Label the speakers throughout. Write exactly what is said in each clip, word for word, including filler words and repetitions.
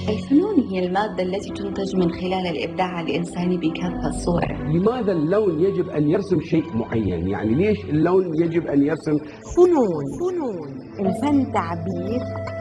Speaker 1: الفنون هي المادة التي تنتج من خلال الإبداع الإنساني بكافة صوره.
Speaker 2: لماذا اللون يجب أن يرسم شيء معين؟ يعني ليش اللون يجب أن يرسم؟
Speaker 3: فنون فنون الفن تعبير.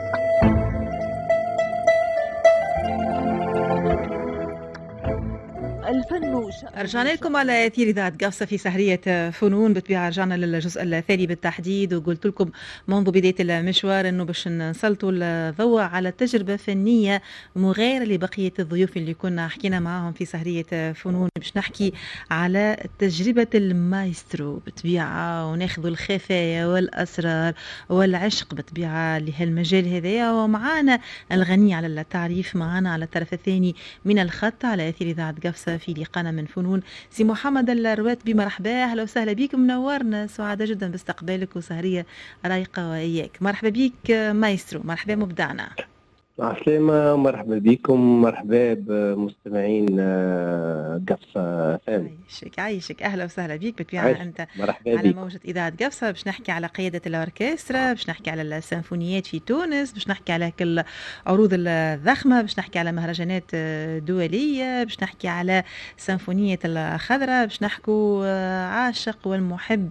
Speaker 3: الفن
Speaker 4: رجعنا لكم على اثير اذاعه قفصه في سهريه فنون. بالطبيعه رجعنا للجزء الثاني بالتحديد، وقلت لكم منذ بدايه المشوار انه باش نسلطوا الضوء على تجربه فنيه مغايره لبقيه الضيوف اللي كنا حكينا معاهم في سهريه فنون. باش نحكي على تجربه المايسترو بالطبيعه، وناخذوا الخفايا والاسرار والعشق بالطبيعه لهالمجال هذايا. ومعانا الغني على التعريف، معانا على الطرف الثاني من الخط على اثير اذاعه قفصه في لقانا من فنون سي محمد الرواتبي. مرحبا، اهلا وسهلا بك، منورنا، سعداء جدا باستقبالك وسهريه رايقه واياك. مرحبا بك مايسترو، مرحبا مبدعنا.
Speaker 5: عسلامة، مرحبا بكم، مرحبا بمستمعين قفصة فام.
Speaker 4: عايشك عايشك، اهلا وسهلا بك. بالطبيعه انت
Speaker 5: مرحبا
Speaker 4: على
Speaker 5: بيك.
Speaker 4: موجة اذاعه قفصة. باش نحكي على قياده الاوركسترا، باش نحكي على السيمفونيات في تونس، باش نحكي على كل عروض الضخمه، باش نحكي على مهرجانات دوليه، باش نحكي على سيمفونيه الخضراء، باش نحكوا عاشق والمحب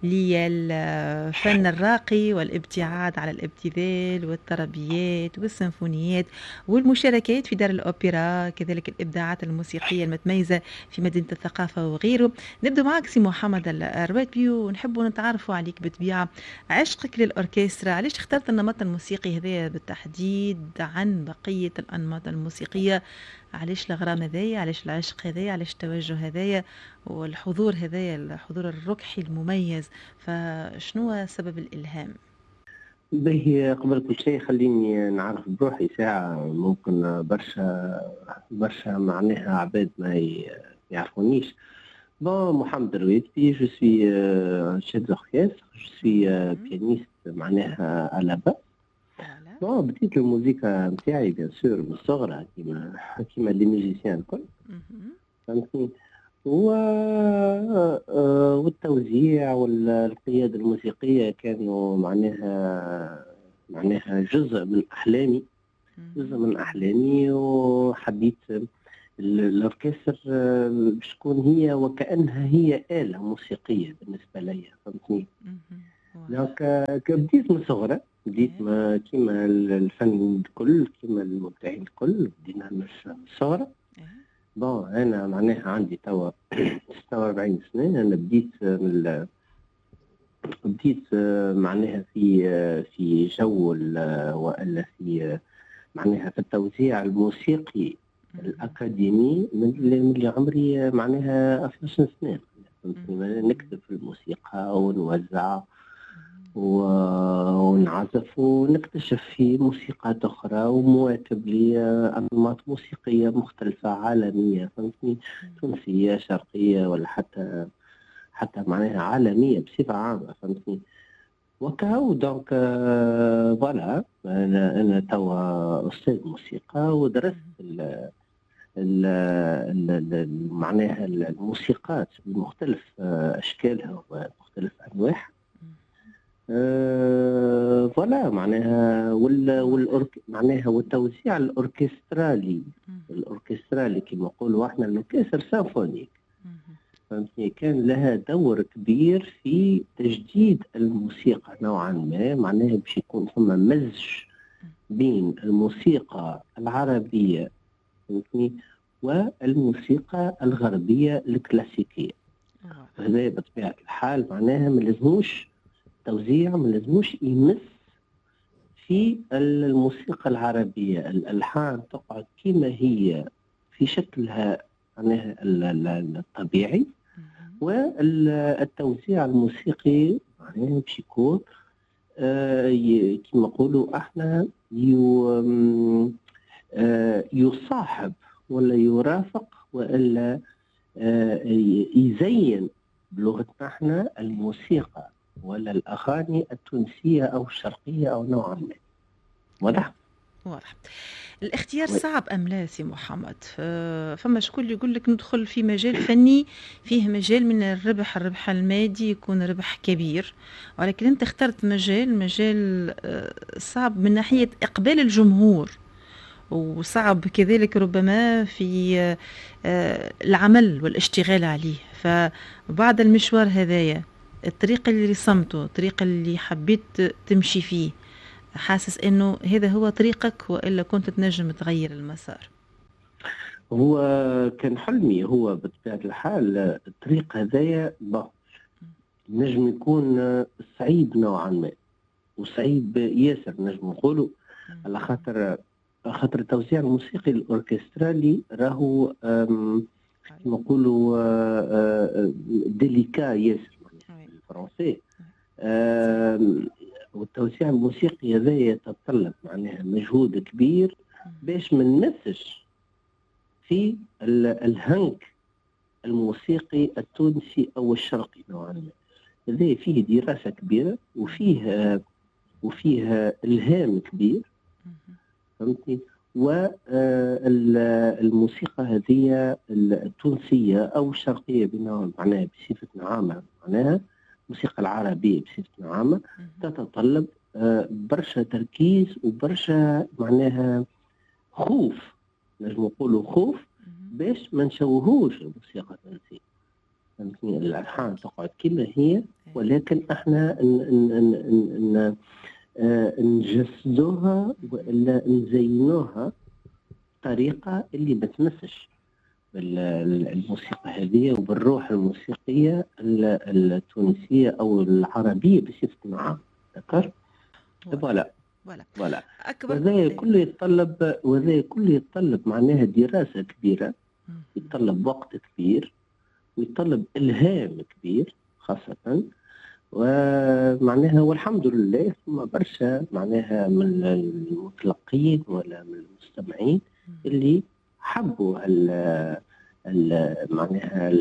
Speaker 4: للفن الراقي والابتعاد على الابتذال والطربيات والسيمفونيات والمشاركات في دار الأوبرا، كذلك الإبداعات الموسيقية المتميزة في مدينة الثقافة وغيره. نبدأ معك سي محمد الرواتبي ونحب نتعرفوا عليك بالطبيعة، عشقك للأوركسترا، علاش اخترت النمط الموسيقي هذا بالتحديد عن بقية الأنماط الموسيقية؟ علاش الغرام هذايا، علاش العشق هذايا، علاش التوجه هذايا والحضور هذايا، الحضور الركحي المميز؟ فشنو سبب الإلهام؟
Speaker 5: به قبل كل شيء خليني نعرف بروحي ساعة، ممكن برشا برشا معناها عباد ما يعرفونيش. بون محمد الرواتبي، جو سوي شيف دوركستر، جو سوي بيانيست معناها على با. بون بديت الموسيقى نتاعي بيان سور من الصغر كيما كيما لي ميوزيسيان الكل، فهمتني. و والتوزيع والقيادة الموسيقية كانوا معناها معناها جزء من أحلامي، جزء من أحلامي. وحبيت الأوركستر بتكون هي وكأنها هي آلة موسيقية بالنسبة لي، فهمتني. دونك بديت من صغرى، بديت ما كيما الفن الكل، كيما المبدعين الكل، بدينا من صغرى. بون انا معناها عندي توا ستة وأربعين سنه. انا بديت من بديت معناها في في جو والا في معناها في التوزيع الموسيقي الاكاديمي من اللي عمري معناها اثناش سنه. نكتب في الموسيقى ونوزع ونعزف ونكتشف في موسيقات أخرى ومواكب لأنماط موسيقية مختلفة عالمية، فهمتني، تونسية شرقية ولا حتى حتى معناها عالمية بصفة عامة، فهمتني. وكاو دونك فوالا أنا أنا توا أستاذ موسيقى ودرست ال ال معناها الموسيقات بمختلف أشكالها ومختلف أنواعها. أه فوالا معناها وال والأورك معناها والتوزيع الأوركسترالي الأوركسترالي كما نقولوا احنا الأوركستر سيمفونيك، فهمتني، كان لها دور كبير في تجديد الموسيقى نوعا ما، معناها باش يكون ثم مزج بين الموسيقى العربية، فهمتني، والموسيقى الغربية الكلاسيكية. هذا بطبيعة الحال معناها ما لازموش توزيع، ما لازموش يمس في الموسيقى العربية، الألحان تقعد كما هي في شكلها معناها الطبيعي، والتوزيع الموسيقي معناها باش يكون كما نقولوا احنا يصاحب ولا يرافق ولا يزين بلغتنا احنا الموسيقى ولا الأغاني التونسية أو الشرقية أو نوعا ما. واضح؟
Speaker 4: واضح. الاختيار صعب أم لا سي محمد؟ فما شكون يقول لك ندخل في مجال فني فيه مجال من الربح، الربح المادي يكون ربح كبير، ولكن أنت اخترت مجال مجال صعب من ناحية إقبال الجمهور وصعب كذلك ربما في آه، العمل والاشتغال عليه. فبعد المشوار هذايا، الطريق اللي رسمته، الطريق اللي حبيت تمشي فيه، حاسس انه هذا هو طريقك والا كنت تنجم تغير المسار؟
Speaker 5: هو كان حلمي، هو بطبيعة الحال الطريق هذايا با نجم يكون صعيب نوعا ما، وصعيب ياسر نجم نقولوا، على خاطر خاطر التوزيع الموسيقي الاوركسترالي راهو كما نقولوا ديليكا ياسر بالفرنسي. والتوزيع الموسيقي هذا يتطلب معناها مجهود كبير باش ما ننسش في الهنك الموسيقي التونسي او الشرقي نوعا ما. هذا فيه دراسه كبيره وفيه وفيه الهام كبير، فهمتني. والموسيقى هذه التونسيه او الشرقيه بنا معناها بصفه عامه، معناها الموسيقى العربيه بصفه عامه تتطلب برشا تركيز وبرشا معناها خوف، نجم نقولوا خوف باش ما نشوهوش الموسيقى التونسيه، فهمتني. الالحان تقعد كما هي، ولكن احنا ن نجسدوها ولا نزينوها بطريقه اللي ما تمسش بالموسيقى هذه وبالروح الموسيقيه التونسيه او العربيه بصفه عامه. ذكر فوالا فوالا وهذا كله يتطلب وهذا كله يتطلب معناها دراسه كبيره، يتطلب وقت كبير، ويتطلب الهام كبير خاصه. ومعناها والحمد لله ثم برشا معناها من المتلقين ولا من المستمعين اللي حبوا ال ال معناها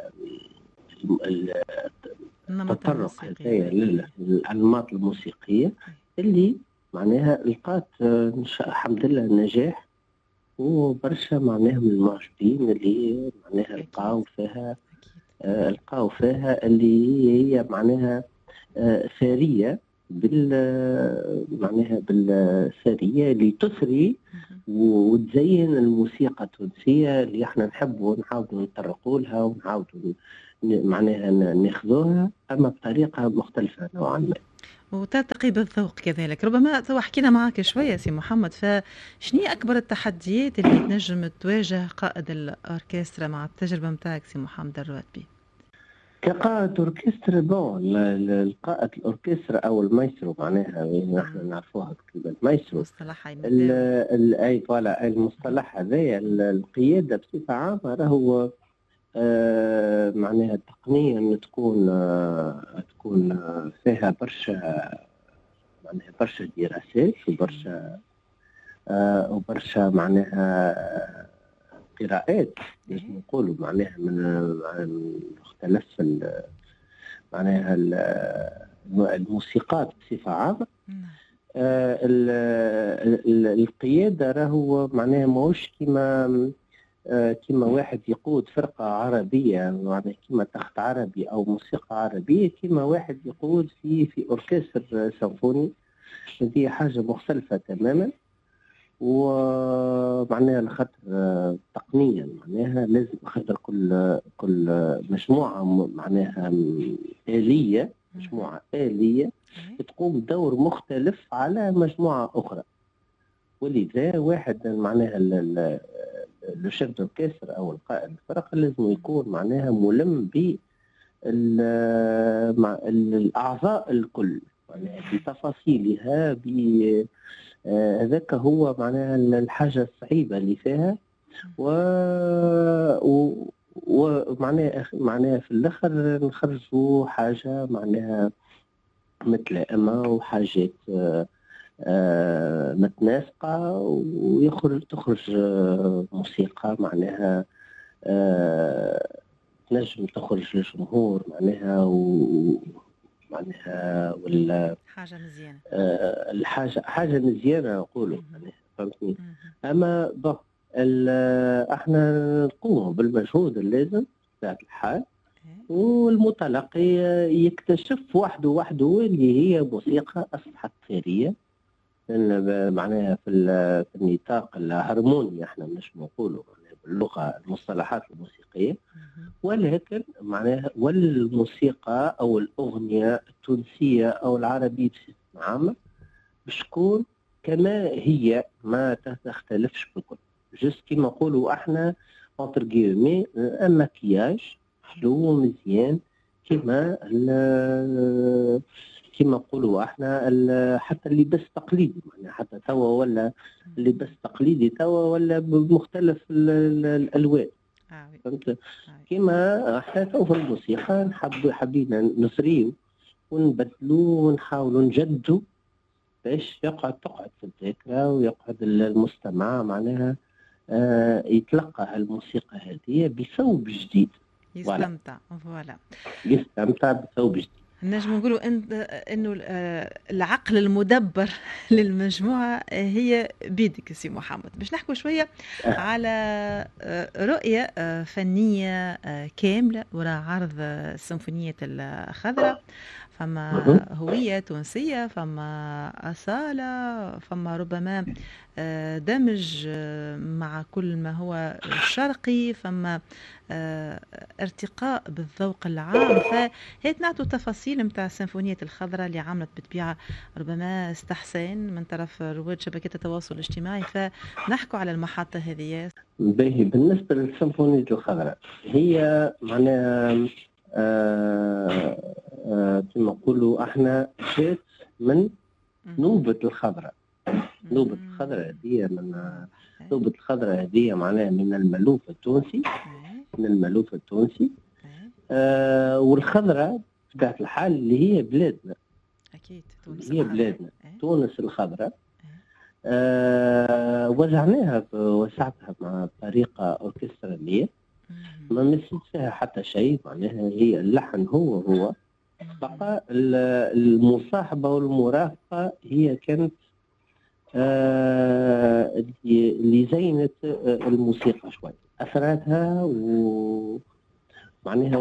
Speaker 5: التطرق هذايا للأنماط الموسيقية اللي معناها لقات الحمد لله نجاح، وبرشا معناها من المعجبين اللي معناها لقاو فيها آه لقاو فيها اللي هي معناها آه ثريه بال معناها بالثريه اللي تثري وتزين الموسيقى التونسيه اللي احنا نحبوا نحاولوا نطرقوا لها ونحاولوا معناها ناخذوها، اما بطريقه مختلفه نوعا ما
Speaker 4: وترتقي بالذوق كذلك. ربما تو حكينا معك شويه سي محمد، فشني اكبر التحديات اللي تنجم تواجه قائد الاوركسترا مع التجربه نتاعك سي محمد الرواتبي؟
Speaker 5: كقائد اوركسترا بون القائد الاوركسترا او المايسترو معناها نحن نعرفوها بكلمه مايسترو،
Speaker 4: مصطلح
Speaker 5: اي فوالا المصطلح هذايا القياده بصفه عامه راهو آه معناها تقنيا تكون آه تكون آه فيها برشا معناها برشا دراسات وبرشا آه وبرشا معناها قراءات باش نقولوا معناها من مختلف معناها الموسيقات بصفه عامه. آه القياده راهو معناها ماهوش كيما كما واحد يقود فرقة عربية معناها كما تخت عربي أو موسيقى عربية، كما واحد يقود في في أوركستر سيمفوني. هذه حاجة مختلفة تماما، ومعناها لخاطر تقنيا معناها لازم خاطر كل كل مجموعة معناها آلية مجموعة آلية تقوم بدور مختلف على مجموعة أخرى، ولذا واحد معناها لو شيف دوركستر او القائد الفرقه لازم يكون معناها ملم ب الاعضاء الكل معناها بتفاصيلها ب هذاك هو معناها الحاجه الصعيبه اللي فيها. و ومعناها معناها في الاخر نخرجوا حاجه معناها متلائمه وحاجات آه متناسقة، ويخرج تخرج آه موسيقى معناها آه تنجم تخرج للجمهور معناها ومعناها ولا
Speaker 4: حاجة مزيانة
Speaker 5: آه الحاجة حاجة مزيانة نقولوا معناها، فهمتني. أما بقى احنا نقوم بالمجهود اللازم بطبيعة الحال، والمتلقي يكتشف وحده وحده اللي هي موسيقى أصبحت ثرية لأن معناها في ال- في النطاق الهرموني احنا مش نقولوا معناها باللغة المصطلحات الموسيقية، ولكن معناها والموسيقى أو الأغنية التونسية أو العربية بصفة عامة باش تكون كما هي ما تختلفش بالكل. جست كيما نقولوا احنا اونتر كيومي مكياج حلو ومزيان كيما ال- كيما نقولوا احنا ال- حتى اللباس التقليدي، يعني حتى توا ولا اللباس التقليدي توا ولا بمختلف ال- ال- الالوان.
Speaker 4: آه وي.
Speaker 5: فهمت؟
Speaker 4: آه.
Speaker 5: كيما احنا تو في الموسيقى نحب حبينا نثريو ونبدلوا ونحاولوا نجدوا باش يقعد تقعد في الذاكرة ويقعد المستمع معناها آه يتلقى الموسيقى هذه بثوب جديد،
Speaker 4: يستمتع فوالا.
Speaker 5: يستمتع بثوب جديد.
Speaker 4: نجم نقولوا انت انه آه، العقل المدبر للمجموعه هي بيدك سي محمد. باش نحكوا شويه على آه، رؤيه آه، فنيه آه، كامله وراء عرض آه، سيمفونيه الخضراء. فما هويه تونسيه، فما اصاله، فما ربما آه، دمج آه، مع كل ما هو شرقي، فما آه، ارتقاء بالذوق العام. فهيت نعطوا تفاصيل متاع السيمفونية الخضراء اللي عملت بالطبيعة ربما استحسان من طرف رواد شبكات التواصل الاجتماعي. فنحكوا على المحطة هذه.
Speaker 5: باهي بالنسبة للسيمفونية الخضراء هي معناها آه آه كما نقولوا احنا جات من نوبة الخضراء. نوبة الخضراء هذه من نوبة الخضراء هذه معناها من المألوف التونسي، من المألوف التونسي. آه والخضراء بطبيعة الحال اللي هي بلادنا،
Speaker 4: أكيد تونس
Speaker 5: هي بلادنا تونس الخضراء. آه وزعناها وسعتها مع طريقة أوركسترالية ما مسيت فيها حتى شيء، معناها هي اللحن هو هو بقى المصاحبة والمرافقة هي كانت آه اللي زينت الموسيقى شوي، أثرتها و معناها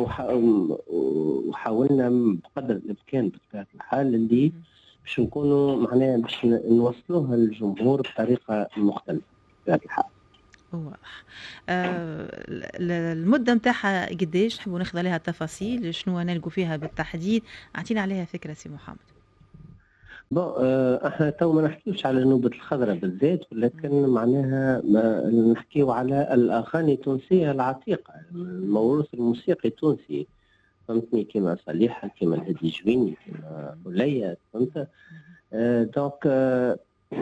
Speaker 5: وحاولنا بقدر الإمكان بطبيعة الحال اللي باش نكونوا معناها باش نوصلوها للجمهور بطريقة مختلفة بطبيعة الحال.
Speaker 4: واضح. آه المدة نتاعها قديش؟ نحبوا ناخذ عليها تفاصيل، شنو نلقوا فيها بالتحديد؟ اعطينا عليها فكرة سي محمد.
Speaker 5: بون آه احنا تو ما نحكيوش على نوبة الخضراء بالذات، ولكن معناها نحكيو على الأغاني التونسية العتيقة، الموروث الموسيقي التونسي، فهمتني؟ كيما صليحة، كيما الهدي جويني، كيما ولية، فهمت؟ آه دونك آه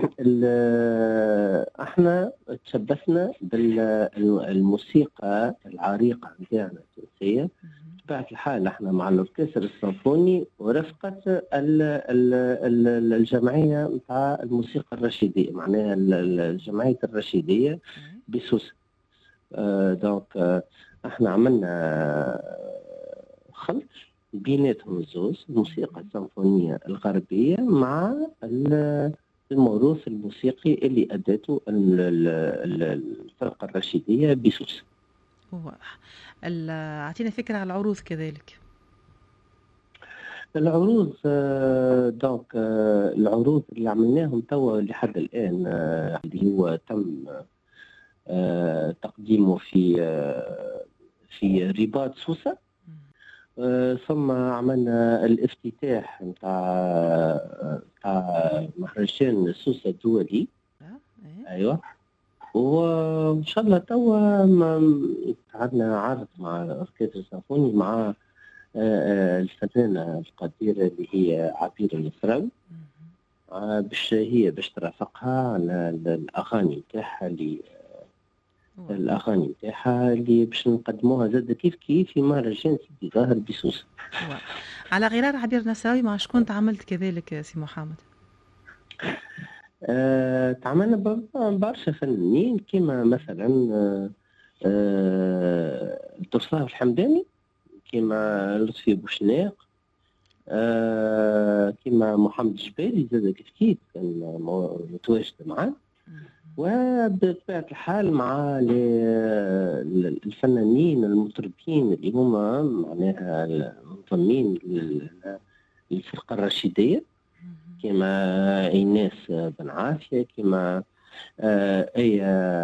Speaker 5: احنا تشبثنا بالموسيقى العريقة نتاعنا التونسية بطبيعة الحال. احنا مع الأوركسترا السيمفوني ورفقة الجمعية نتاع الموسيقى الرشيدية، معناها الجمعية الرشيدية بسوسة. آه دونك آه احنا عملنا خلط بيناتهم الزوز، الموسيقى السيمفونية الغربية مع الموروث الموسيقي اللي أدته الفرقة الرشيدية بسوسة.
Speaker 4: واضح. أعطينا فكرة على العروض كذلك.
Speaker 5: العروض دونك العروض اللي عملناهم توا لحد الآن اللي هو تم تقديمه في في رباط سوسة، ثم عملنا الافتتاح نتاع نتاع مهرجان سوسة الدولي. ايوه، وان شاء الله توا عندنا عرض مع الاوركسترا السيمفوني مع الفنانة القديرة اللي هي عبير النصراوي، باش هي باش ترافقها على الاغاني نتاعها اللي الاغاني نتاعها اللي باش نقدموها زاد كيف كيف في مهرجان سيدي ظاهر بسوسه.
Speaker 4: على غرار عبير النصراوي مع شكون تعاملت كذلك سي محمد؟
Speaker 5: آه، تعاملنا برشا فنانين كيما مثلا آه، آه، ترصاف الحمداني، كيما لطفي بوشناق، آه، كيما محمد جبالي زاد كيف كيف كان متواجد معاه، وبطبيعة الحال مع الفنانين المطربين اللي هما معناها منضمين للفرقة الرشيدية كيما ايناس بن عافيه، كيما آه، اي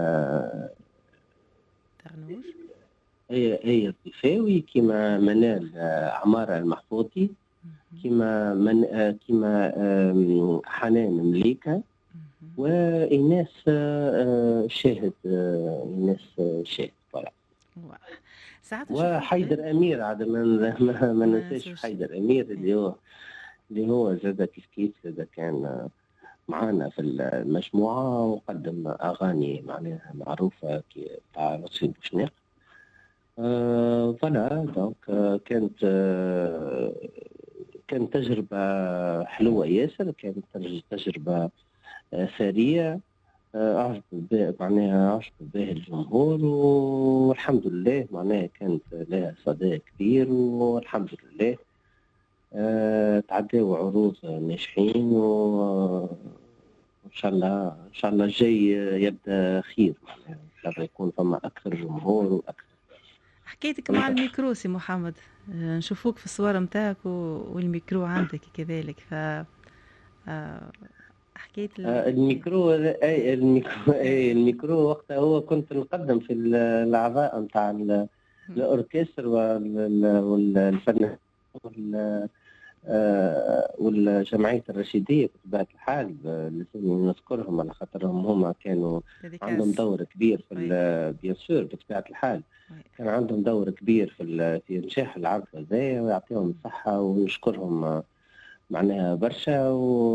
Speaker 4: تغنوش.
Speaker 5: اي اي الضفاوي، كيما منال آه، عماره المحفوظي، كيما من آه، كيما آم، حنان مليكه، وايناس آه، آه، شاهد آه، ايناس آه، شاهد فوالا.
Speaker 4: واضح. ساعات نشوفوك
Speaker 5: وحيدر امير عاد ما ما, ما
Speaker 4: ما
Speaker 5: ننساش
Speaker 4: ننسوش.
Speaker 5: حيدر امير اللي هو اللي هو زاد كيف كيف زاد كان معانا في المجموعه وقدم اغاني معناها معروفه كي تاع لطفي بوشناق. آه فوالا دونك آه كانت آه كانت تجربه حلوه ياسر، كانت تج- تجربه آه ثريه. آه، أعجب به معناها أعجب به الجمهور، والحمد لله معناها كانت لها صدى كبير، والحمد لله آه، تعداو عروض ناجحين، وإن شاء الله إن شاء الله الجاي يبدأ خير، معناها إن شاء الله يكون فما أكثر جمهور وأكثر.
Speaker 4: حكايتك مع الميكرو سي محمد، آه، نشوفوك في الصور متاعك و- والميكرو عندك كذلك، ف آه، حكيت ال...
Speaker 5: آه، الميكرو أي الميكرو أي الميكرو وقتها هو كنت نقدم في الأعضاء نتاع الأوركستر وال- والفن وال- آه، والجمعية الرشيدية بطبيعة الحال. آه، لازم نذكرهم على خاطرهم هما كانوا عندهم دور كبير في ال- بيان سور بطبيعة الحال كان عندهم دور كبير في ال- في نجاح العرض هذايا، ويعطيهم الصحة ونشكرهم آه، معناها برشا،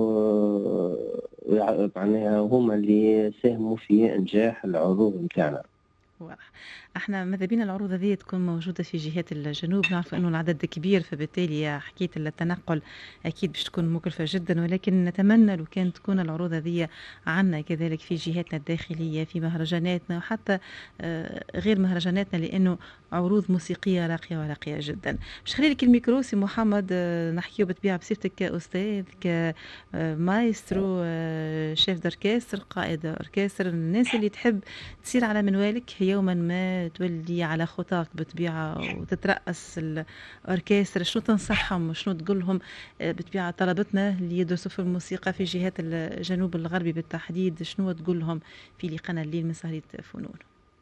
Speaker 5: ومعناها هما اللي ساهموا في إنجاح العروض نتاعنا.
Speaker 4: واضح. احنا ماذا بينا العروض هذه تكون موجودة في جهات الجنوب، نعرف انه العدد كبير، فبالتالي حكاية التنقل اكيد باش تكون مكلفة جدا، ولكن نتمنى لو كان تكون العروض هذه عنا كذلك في جهاتنا الداخلية، في مهرجاناتنا، وحتى آه، غير مهرجاناتنا، لانه عروض موسيقية راقية وراقية جدا. باش خلي لك الميكرو سي محمد، آه، نحكيو بالطبيعة بصفتك كأستاذ، كمايسترو، آه، شيف دوركستر، قائد اوركستر، الناس اللي تحب تسير على منوالك يوما ما، تولي على خطاك بطبيعة وتترأس الأوركسترا، شنو تنصحهم وشنو تقول لهم؟ آه، بطبيعة طلبتنا اللي يدرسوا في الموسيقى في جهات الجنوب الغربي بالتحديد، شنو تقول لهم في لقانا الليل من سهرية فنون؟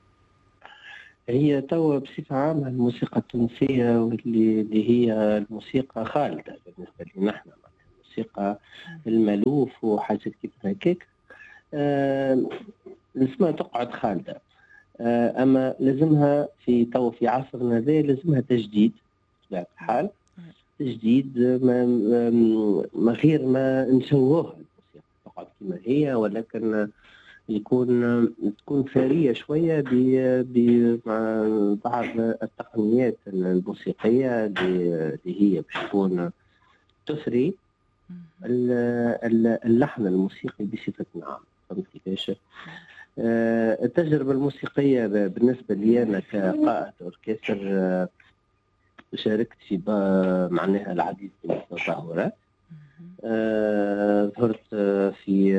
Speaker 5: هي توا بصفة عامة الموسيقى التونسية واللي اللي هي الموسيقى خالدة بالنسبة لنا نحن، الموسيقى المألوف وحاجات كيف هكاك آه اسمها تقعد خالدة. آه أما لازمها في توا في عصرنا هذا لازمها تجديد بطبيعة الحال، تجديد ما, ما غير ما نشوهها الموسيقى تقعد كما هي، ولكن يكون تكون ثرية شوية بمع بعض التقنيات الموسيقية اللي هي باش تكون تثري اللحن الموسيقي بصفة عامة. فهمت كيفاش؟ التجربة الموسيقية بالنسبة لي أنا كقائد أوركستر شاركت في معناها العديد من التظاهرات. ظهرت في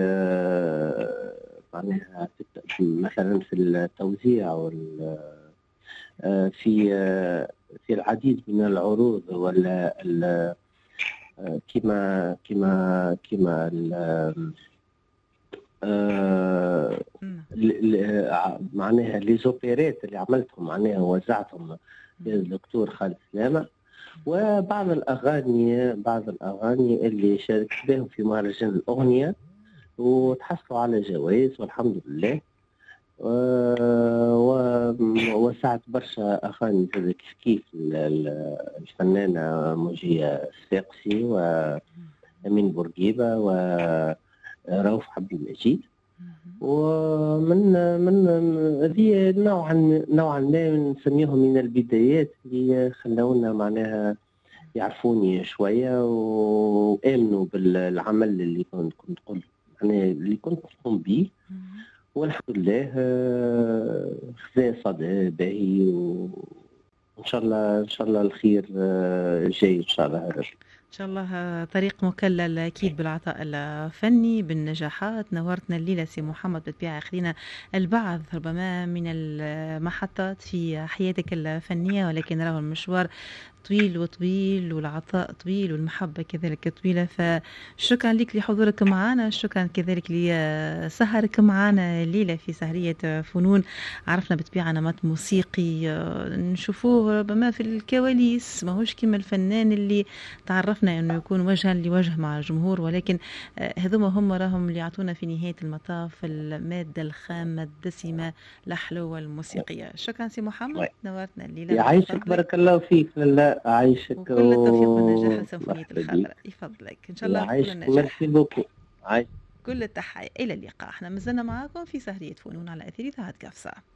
Speaker 5: معناها مثلا في التوزيع وال في في العديد من العروض ولا كما كما كما معناها لي زوبيريت اللي عملتهم معناها وزعتهم للدكتور خالد سلامة، وبعض الأغاني بعض الأغاني اللي شاركت بهم في مهرجان الأغنية وتحصلوا على جوائز والحمد لله. ووسعت برشا أغاني كيف كيف الفنانة مجية الساقسي وأمين بورقيبة ورؤوف عبد المجيد، ومن من هذه نوعا نوعا ما نسميهم من البدايات اللي خلونا معناها يعرفوني شويه وامنوا بالعمل اللي كنت كنت قلت يعني اللي كنت نقوم به، والحمد لله خذا صدى باهي، وان شاء الله ان شاء الله الخير جاي ان شاء الله. هذا
Speaker 4: إن شاء الله طريق مكلل أكيد بالعطاء الفني بالنجاحات. نورتنا الليلة سي محمد، بالطبيعة خلينا البعض ربما من المحطات في حياتك الفنية، ولكن راه المشوار طويل وطويل، والعطاء طويل، والمحبة كذلك طويلة. فشكرا لك لحضورك معنا، شكرا كذلك لسهرك معنا الليلة في سهرية فنون. عرفنا بطبيعة نمط موسيقي نشوفوه ربما في الكواليس، ماهوش كما الفنان اللي تعرفنا أنه يكون وجها لوجه مع الجمهور، ولكن هذوما هم راهم اللي يعطونا في نهاية المطاف المادة الخامة الدسمة الحلوة الموسيقية. شكرا سي محمد، نورتنا الليلة.
Speaker 5: يعيشك، بارك الله فيك. لا عايشك
Speaker 4: وكل التوفيق والنجاح لسيمفونية الخضراء، يفضلك ان شاء الله كل النجاح.
Speaker 5: ميرسي بوكو.
Speaker 4: كل التحية، الى اللقاء. احنا مازلنا معاكم في سهرية فنون على اثير اذاعة قفصة.